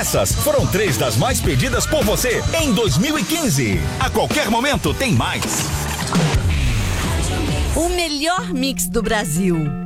Essas foram 3 das mais pedidas por você em 2015. A qualquer momento tem mais. O melhor mix do Brasil.